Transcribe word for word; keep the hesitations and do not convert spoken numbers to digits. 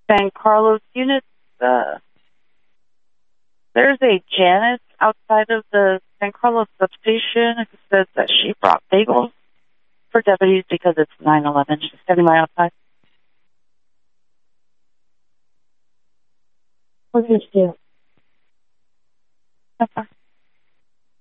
San Carlos units. Uh, there's a Janice outside of the San Carlos substation who says that she brought bagels for deputies because it's nine eleven. She's standing by outside. What did you do? That's fine.